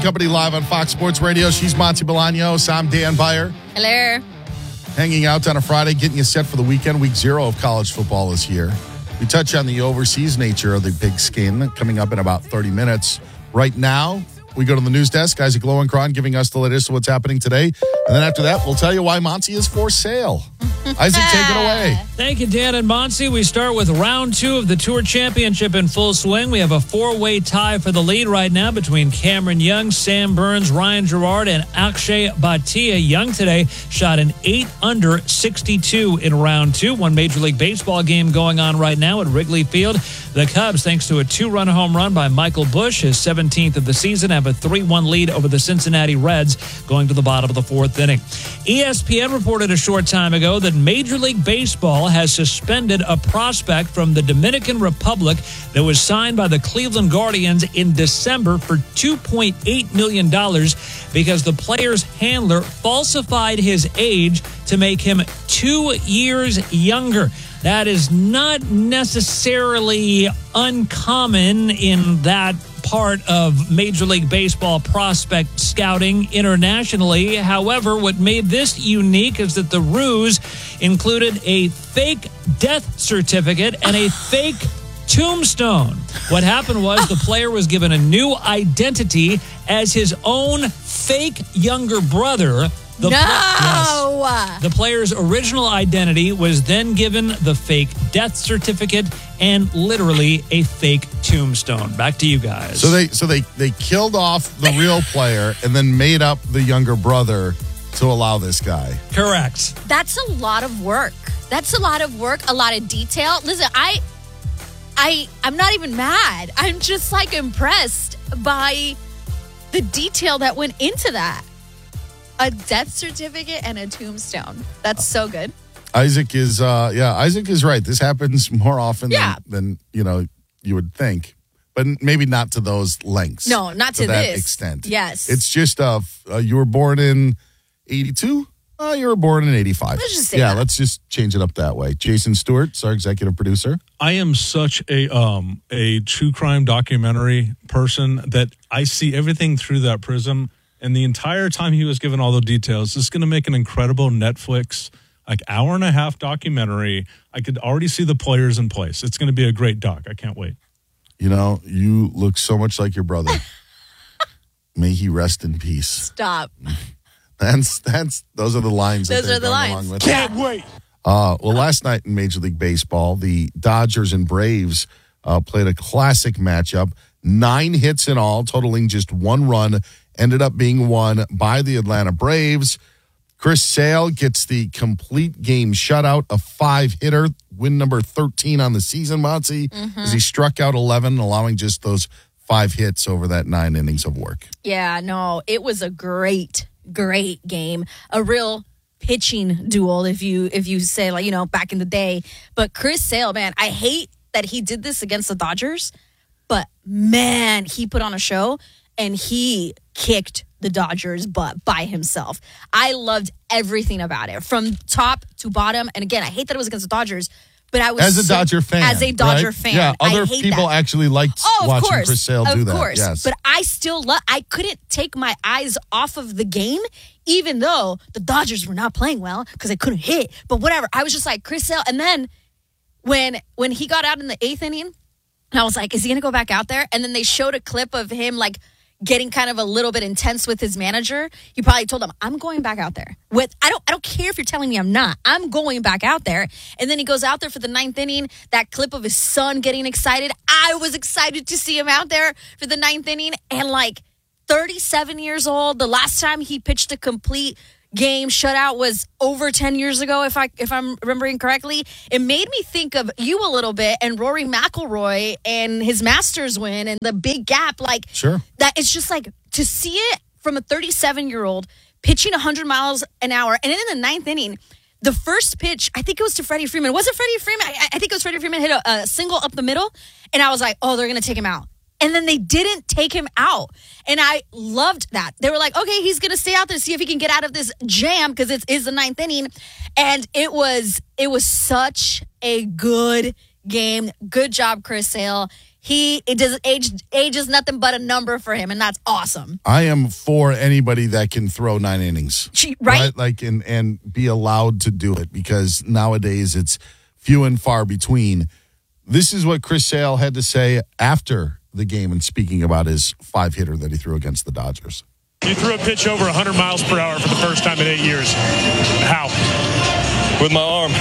Company live on Fox Sports Radio. She's Monty Bolaños. I'm Dan Byer. Hello. Hanging out on a Friday, getting you set for the weekend. Week 0 of college football is here. We touch on the overseas nature of the Big Skin coming up in about 30 minutes. Right now, we go to the news desk. Isaac Lowenkron giving us the latest of what's happening today. And then after that, we'll tell you why Monty is for sale. Isaac, take it away. Thank you, Dan and Monty. We start with round 2 of the Tour Championship in full swing. We have a 4-way tie for the lead right now between Cameron Young, Sam Burns, Ryan Gerard, and Akshay Bhatia. Young today shot an 8 under 62 in round 2. One Major League Baseball game going on right now at Wrigley Field. The Cubs, thanks to a 2-run home run by Michael Busch, his 17th of the season, have a 3-1 lead over the Cincinnati Reds going to the bottom of the 4th inning. ESPN reported a short time ago that Major League Baseball has suspended a prospect from the Dominican Republic that was signed by the Cleveland Guardians in December for $2.8 million because the player's handler falsified his age to make him 2 years younger. That is not necessarily uncommon in that part of Major League Baseball prospect scouting internationally. However, what made this unique is that the ruse included a fake death certificate and a fake tombstone. What happened was the player was given a new identity as his own fake younger brother. The player's original identity was then given the fake death certificate and literally a fake tombstone. Back to you guys. So they killed off the real player and then made up the younger brother to allow this guy. Correct. That's a lot of work. A lot of detail. Listen, I'm not even mad. I'm just like impressed by the detail that went into that. A death certificate and a tombstone. That's so good. Isaac is right. This happens more often than you would think, but maybe not to those lengths. No, not to that this extent. Yes, it's just you were born in 82. You were born in 85. Let's just say that. Let's just change it up that way. Jason Stewart's our executive producer. I am such a true crime documentary person that I see everything through that prism. And the entire time he was given all the details, this is going to make an incredible Netflix, hour and a half documentary. I could already see the players in place. It's going to be a great doc. I can't wait. You look so much like your brother. May he rest in peace. Stop. Those are the lines. Those are the lines. Along with Can't wait. Last night in Major League Baseball, the Dodgers and Braves played a classic matchup. 9 hits in all, totaling just 1 run. Ended up being won by the Atlanta Braves. Chris Sale gets the complete game shutout, a 5-hitter, win number 13 on the season, Monty, as he struck out 11, allowing just those 5 hits over that 9 innings of work. Yeah, no, it was a great game. A real pitching duel, if you say, back in the day. But Chris Sale, man, I hate that he did this against the Dodgers, but man, he put on a show. And he kicked the Dodgers' butt by himself. I loved everything about it, from top to bottom. And again, I hate that it was against the Dodgers, but I was as a Dodger fan. Yeah, other people actually liked watching Chris Sale do that. Of course, yes. But I still I couldn't take my eyes off of the game, even though the Dodgers were not playing well because they couldn't hit. But whatever, I was just like Chris Sale. And then when he got out in the 8th inning, I was like, is he going to go back out there? And then they showed a clip of him getting kind of a little bit intense with his manager. He probably told him, I'm going back out there. I don't care if you're telling me I'm not. I'm going back out there. And then he goes out there for the 9th inning. That clip of his son getting excited. I was excited to see him out there for the 9th inning. And 37 years old, the last time he pitched a complete game shutout was over 10 years ago, if I'm remembering correctly. It made me think of you a little bit and Rory McIlroy and his Masters win and the big gap. Sure. That it's just to see it from a 37-year-old pitching 100 miles an hour. And then in the 9th inning, the first pitch, I think it was to Freddie Freeman. Was it Freddie Freeman? I think it was Freddie Freeman hit a single up the middle. And I was like, oh, they're going to take him out. And then they didn't take him out. And I loved that. They were like, okay, he's going to stay out there, see if he can get out of this jam because it is the 9th inning. And it was such a good game. Good job, Chris Sale. age is nothing but a number for him, and that's awesome. I am for anybody that can throw 9 innings. Right? Like, and be allowed to do it, because nowadays it's few and far between. This is what Chris Sale had to say after the game, and speaking about his 5-hitter that he threw against the Dodgers. You threw a pitch over 100 miles per hour for the first time in 8 years. How? With my arm.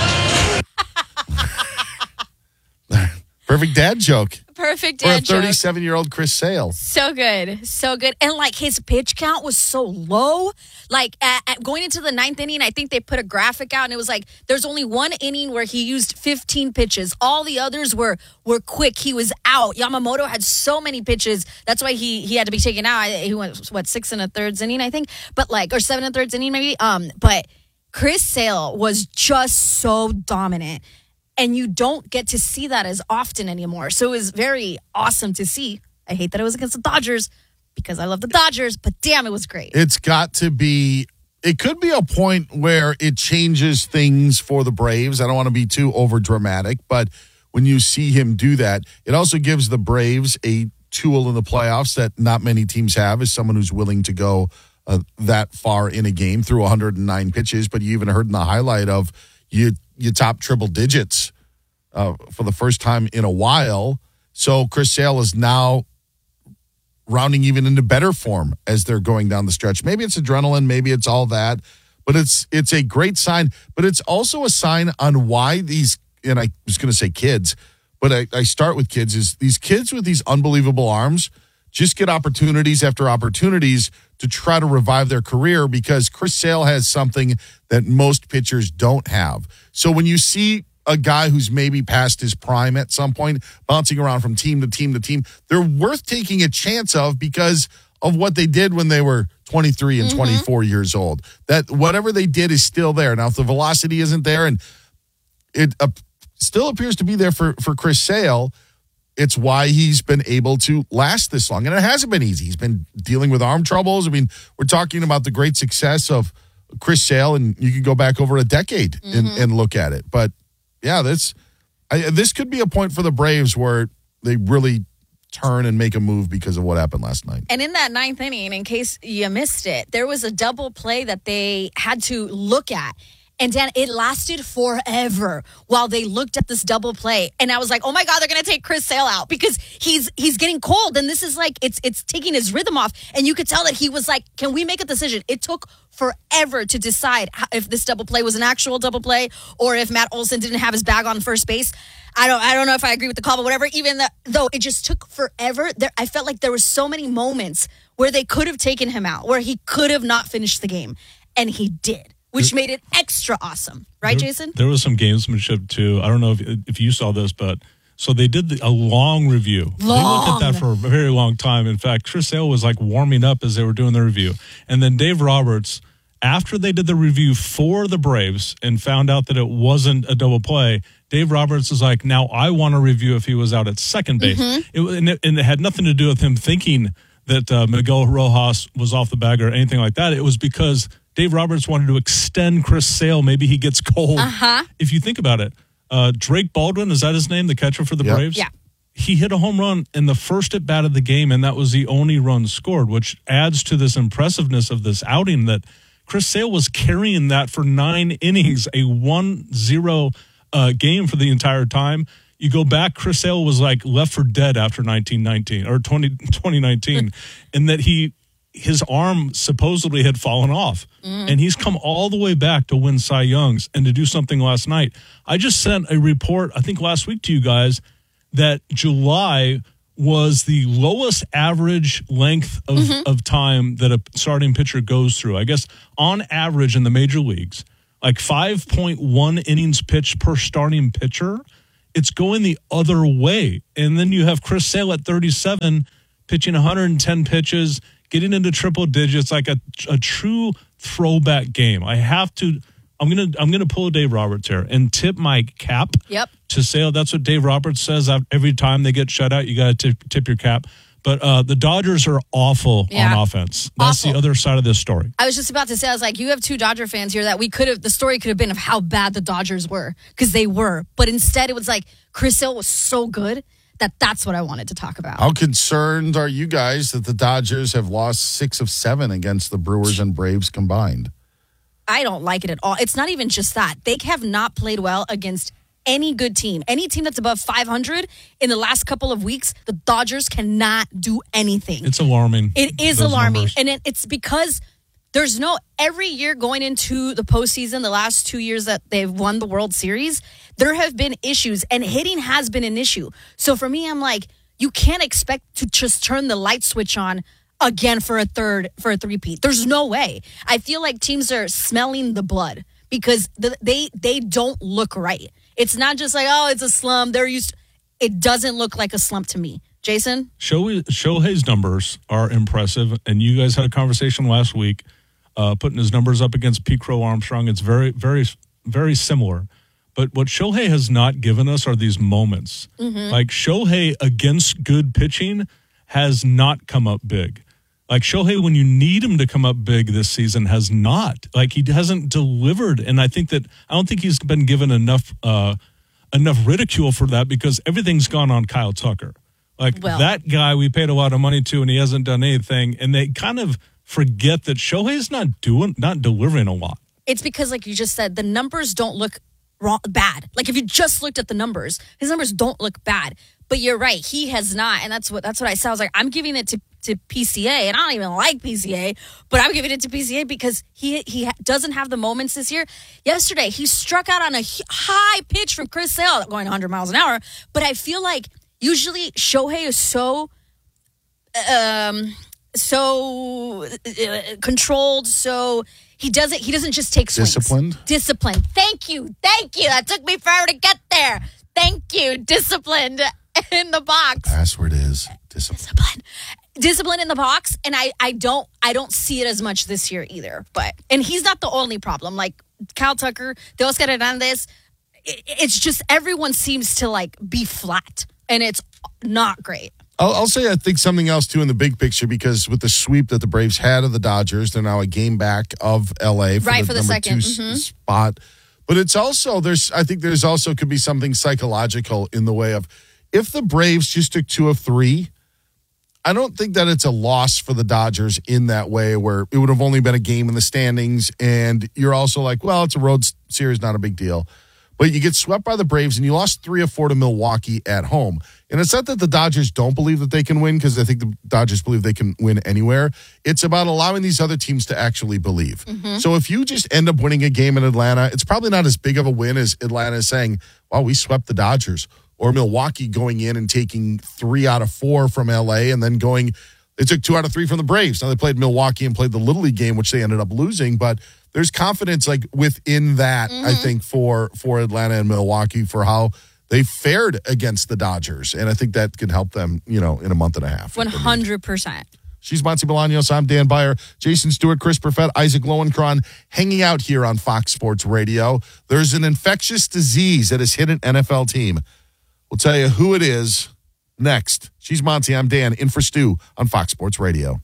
Perfect dad joke. Perfect For a dad joke. 37-year-old Chris Sale. So good. So good. And like his pitch count was so low. Like at going into the 9th inning, I think they put a graphic out and it was like there's only one inning where he used 15 pitches. All the others were quick. He was out. Yamamoto had so many pitches. That's why he had to be taken out. He went 6 1/3 inning, I think. But like, or 7 1/3 inning maybe. But Chris Sale was just so dominant. And you don't get to see that as often anymore. So it was very awesome to see. I hate that it was against the Dodgers because I love the Dodgers, but damn, it was great. It's got to be, it could be a point where it changes things for the Braves. I don't want to be too over dramatic, but when you see him do that, it also gives the Braves a tool in the playoffs that not many teams have, is someone who's willing to go that far in a game through 109 pitches. But you even heard in the highlight of you top triple digits for the first time in a while. So Chris Sale is now rounding even into better form as they're going down the stretch. Maybe it's adrenaline, maybe it's all that, but it's a great sign. But it's also a sign on why these, and I was going to say kids, but I start with kids, is these kids with these unbelievable arms just get opportunities after opportunities to try to revive their career, because Chris Sale has something that most pitchers don't have. So when you see a guy who's maybe past his prime at some point, bouncing around from team to team to team, they're worth taking a chance of because of what they did when they were 23 and 24 years old. That whatever they did is still there. Now, if the velocity isn't there, and it still appears to be there for Chris Sale, it's why he's been able to last this long. And it hasn't been easy. He's been dealing with arm troubles. I mean, we're talking about the great success of Chris Sale, and you could go back over a decade and look at it. But, yeah, this could be a point for the Braves where they really turn and make a move because of what happened last night. And in that 9th inning, in case you missed it, there was a double play that they had to look at. And Dan, it lasted forever while they looked at this double play. And I was like, oh my God, they're going to take Chris Sale out because he's getting cold. And this is like, it's taking his rhythm off. And you could tell that he was like, can we make a decision? It took forever to decide if this double play was an actual double play or if Matt Olson didn't have his bag on first base. I don't know if I agree with the call, but whatever. Even though it just took forever, I felt like there were so many moments where they could have taken him out, where he could have not finished the game. And he did, which made it extra awesome. Right, Jason? There was some gamesmanship, too. I don't know if you saw this, but so they did a long review. They looked at that for a very long time. In fact, Chris Sale was like warming up as they were doing the review. And then Dave Roberts, after they did the review for the Braves and found out that it wasn't a double play, Dave Roberts was like, now I want to review if he was out at second base. And it had nothing to do with him thinking that Miguel Rojas was off the bag or anything like that. It was because Dave Roberts wanted to extend Chris Sale. Maybe he gets cold. If you think about it, Drake Baldwin, is that his name, the catcher for the Braves? Yeah. He hit a home run in the first at bat of the game, and that was the only run scored, which adds to this impressiveness of this outing that Chris Sale was carrying that for 9 innings, a 1-0 game for the entire time. You go back, Chris Sale was like left for dead after 2019, and that his arm supposedly had fallen off, and he's come all the way back to win Cy Youngs and to do something last night. I just sent a report, I think last week to you guys, that July was the lowest average length of time that a starting pitcher goes through. I guess on average in the major leagues, like 5.1 innings pitched per starting pitcher. It's going the other way. And then you have Chris Sale at 37, pitching 110 pitches, getting into triple digits, like a true throwback game. I'm gonna pull a Dave Roberts here and tip my cap to Sale. That's what Dave Roberts says every time they get shut out. You got to tip your cap. But the Dodgers are awful on offense. That's the other side of this story. I was just about to say, I was like, you have 2 Dodger fans here that the story could have been of how bad the Dodgers were, because they were. But instead, it was like Chris Sale was so good that's what I wanted to talk about. How concerned are you guys that the Dodgers have lost 6 of 7 against the Brewers and Braves combined? I don't like it at all. It's not even just that. They have not played well against any good team. Any team that's above 500 in the last couple of weeks, the Dodgers cannot do anything. It's alarming. It is those alarming. numbers. And it's because there's every year going into the postseason, the last 2 years that they've won the World Series, there have been issues, and hitting has been an issue. So for me, I'm like, you can't expect to just turn the light switch on again for a three-peat. There's no way. I feel like teams are smelling the blood because they don't look right. It's not just like, oh, it's a slump. It doesn't look like a slump to me. Jason? Shohei's numbers are impressive, and you guys had a conversation last week putting his numbers up against Pete Crow Armstrong. It's very, very, very similar. But what Shohei has not given us are these moments. Mm-hmm. Like Shohei against good pitching has not come up big. Like Shohei, when you need him to come up big this season, has not. Like he hasn't delivered. And I don't think he's been given enough ridicule for that because everything's gone on Kyle Tucker. That guy we paid a lot of money to and he hasn't done anything. And they kind of forget that Shohei's not delivering a lot. It's because, like you just said, the numbers don't look bad. Like if you just looked at the numbers, his numbers don't look bad. But you're right, he has not, and that's what I said. I was like, I'm giving it to PCA, and I don't even like PCA, but I'm giving it to PCA because he doesn't have the moments this year. Yesterday, he struck out on a high pitch from Chris Sale going 100 miles an hour. But I feel like usually Shohei is so controlled, so he doesn't just take swings. Disciplined. Thank you. That took me forever to get there. Thank you. Disciplined in the box. Password is discipline in the box, and I don't see it as much this year either. And he's not the only problem. Like Kyle Tucker, the Oscar Hernandez, it's just everyone seems to like be flat, and it's not great. I'll say I think something else, too, in the big picture, because with the sweep that the Braves had of the Dodgers, they're now a game back of L.A. for the number second 2 spot. But it's also, I think there's also could be something psychological in the way of, if the Braves just took 2 of 3, I don't think that it's a loss for the Dodgers in that way where it would have only been a game in the standings, and you're also like, well, it's a road series, not a big deal. But you get swept by the Braves, and you lost 3 of 4 to Milwaukee at home. And it's not that the Dodgers don't believe that they can win, because I think the Dodgers believe they can win anywhere. It's about allowing these other teams to actually believe. Mm-hmm. So if you just end up winning a game in Atlanta, it's probably not as big of a win as Atlanta is saying, wow, we swept the Dodgers. Or Milwaukee going in and taking 3 out of 4 from L.A. and then they took 2 out of 3 from the Braves. Now they played Milwaukee and played the Little League game, which they ended up losing, but there's confidence like within that, mm-hmm. I think, for Atlanta and Milwaukee for how they fared against the Dodgers. And I think that could help them, in a month and a half. 100%. She's Monty Bolaños. I'm Dan Beyer. Jason Stewart, Chris Perfett, Isaac Lowenkron hanging out here on Fox Sports Radio. There's an infectious disease that has hit an NFL team. We'll tell you who it is next. She's Monty. I'm Dan, in for Stu on Fox Sports Radio.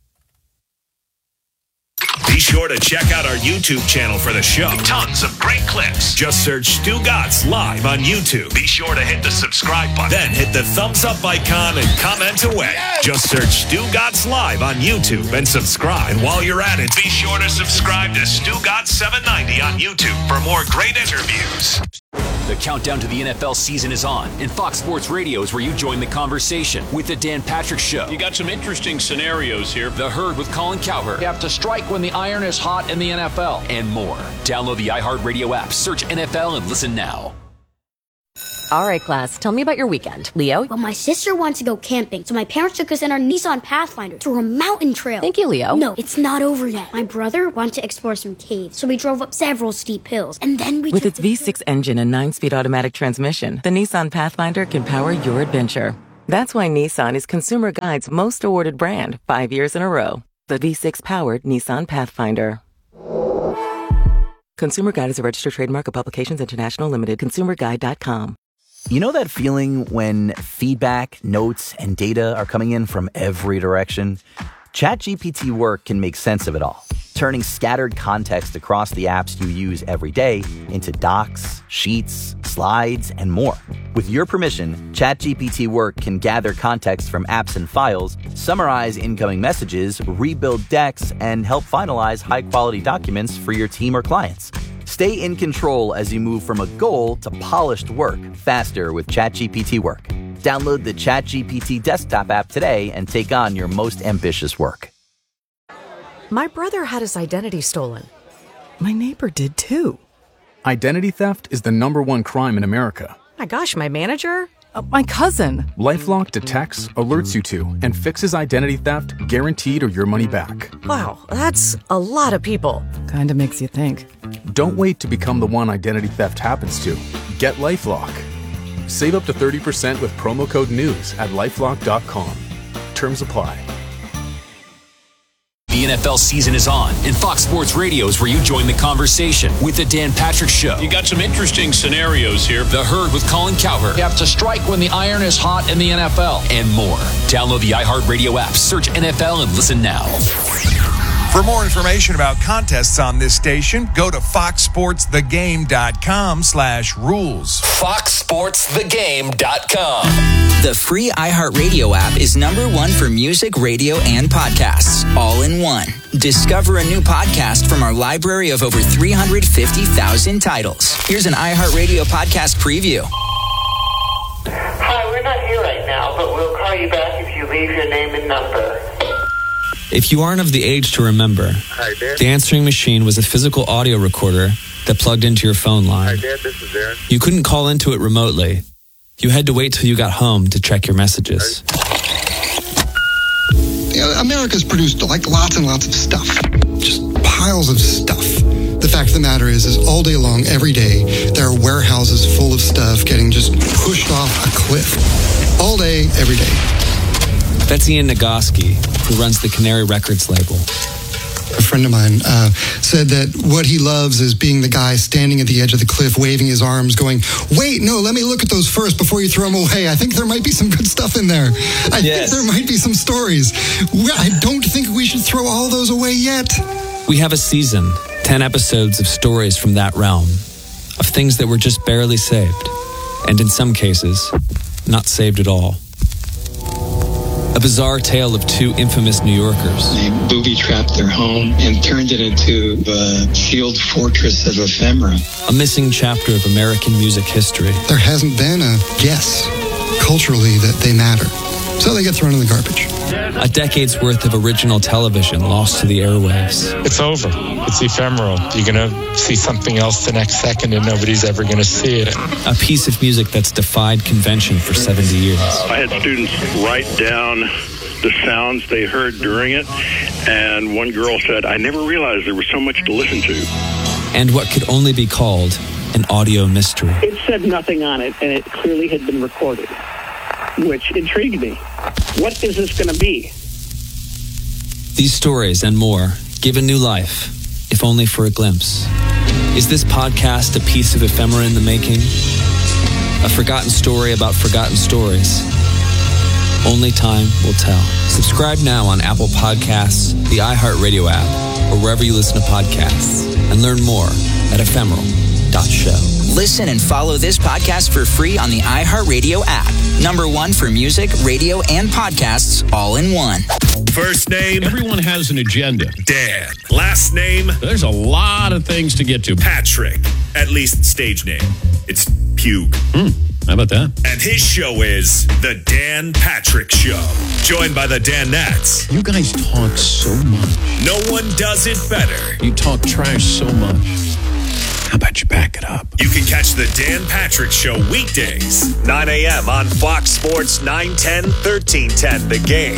Be sure to check out our YouTube channel for the show. Tons of great clips. Just search Stu Gatz Live on YouTube. Be sure to hit the subscribe button. Then hit the thumbs up icon and comment away. Yes! Just search Stu Gatz Live on YouTube and subscribe. And while you're at it, be sure to subscribe to Stu Gatz 790 on YouTube for more great interviews. The countdown to the NFL season is on, and Fox Sports Radio is where you join the conversation with The Dan Patrick Show. You got some interesting scenarios here. The Herd with Colin Cowherd. You have to strike when the iron is hot in the NFL. And more. Download the iHeartRadio app, search NFL, and listen now. All right, class, tell me about your weekend. Leo? Well, my sister wants to go camping, so my parents took us in our Nissan Pathfinder through a mountain trail. Thank you, Leo. No, it's not over yet. My brother wanted to explore some caves, so we drove up several steep hills, and then we... With its V6 engine and 9-speed automatic transmission, the Nissan Pathfinder can power your adventure. That's why Nissan is Consumer Guide's most awarded brand 5 years in a row. The V6-powered Nissan Pathfinder. Consumer Guide is a registered trademark of Publications International Limited. ConsumerGuide.com. You know that feeling when feedback, notes, and data are coming in from every direction? ChatGPT Work can make sense of it all, turning scattered context across the apps you use every day into docs, sheets, slides, and more. With your permission, ChatGPT Work can gather context from apps and files, summarize incoming messages, rebuild decks, and help finalize high-quality documents for your team or clients. Stay in control as you move from a goal to polished work faster with ChatGPT Work. Download the ChatGPT desktop app today and take on your most ambitious work. My brother had his identity stolen. My neighbor did too. Identity theft is the #1 crime in America. My gosh, my manager? My cousin. LifeLock detects, alerts you to, and fixes identity theft guaranteed or your money back. Wow, that's a lot of people. Kinda makes you think. Don't wait to become the one identity theft happens to. Get LifeLock. Save up to 30% with promo code NEWS at LifeLock.com. Terms apply. The NFL season is on, and Fox Sports Radio is where you join the conversation with the Dan Patrick Show. You got some interesting scenarios here. The Herd with Colin Cowherd. You have to strike when the iron is hot in the NFL. And more. Download the iHeartRadio app, search NFL, and listen now. For more information about contests on this station, go to foxsportsthegame.com/rules. foxsportsthegame.com. The free iHeartRadio app is #1 for music, radio, and podcasts, all in one. Discover a new podcast from our library of over 350,000 titles. Here's an iHeartRadio podcast preview. Hi, we're not here right now, but we'll call you back if you leave your name and number. If you aren't of the age to remember, Hi, Dad. the answering machine was a physical audio recorder that plugged into your phone line. Hi, Dad. This is Aaron. You couldn't call into it remotely. You had to wait till you got home to check your messages. America's produced like lots and lots of stuff. Just piles of stuff. The fact of the matter is all day long, every day, there are warehouses full of stuff getting just pushed off a cliff. All day, every day. That's Ian Nagoski, who runs the Canary Records label. A friend of mine said that what he loves is being the guy standing at the edge of the cliff, waving his arms, going, wait, no, let me look at those first before you throw them away. I think there might be some good stuff in there. I think there might be some stories. I don't think we should throw all those away yet. We have a season, 10 episodes of stories from that realm, of things that were just barely saved, and in some cases, not saved at all. A bizarre tale of two infamous New Yorkers. They booby-trapped their home and turned it into a sealed fortress of ephemera. A missing chapter of American music history. There hasn't been a guess culturally that they matter. So they get thrown in the garbage. A decade's worth of original television lost to the airwaves. It's over. It's ephemeral. You're going to see something else the next second and nobody's ever going to see it. A piece of music that's defied convention for 70 years. I had students write down the sounds they heard during it, and one girl said, I never realized there was so much to listen to. And what could only be called an audio mystery. It said nothing on it, and it clearly had been recorded, which intrigued me. What is this going to be? These stories and more given new life, if only for a glimpse. Is this podcast a piece of ephemera in the making? A forgotten story about forgotten stories? Only time will tell. Subscribe now on Apple Podcasts, the iHeartRadio app, or wherever you listen to podcasts, and learn more at ephemeral.show. Listen and follow this podcast for free on the iHeartRadio app. #1 for music, radio, and podcasts, all in one. First name. Everyone has an agenda. Dan. Last name. There's a lot of things to get to. Patrick. At least stage name. It's Pug. How about that? And his show is The Dan Patrick Show. Joined by the Danettes. You guys talk so much. No one does it better. You talk trash so much. How about you back it up? You can catch the Dan Patrick Show weekdays, 9 a.m. on Fox Sports 910, 1310, The Game.